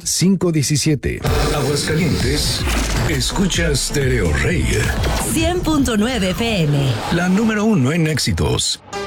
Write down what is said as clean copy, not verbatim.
517. Aguascalientes, escucha Stereo Rey. 100.9 FM. La número 1 en éxitos.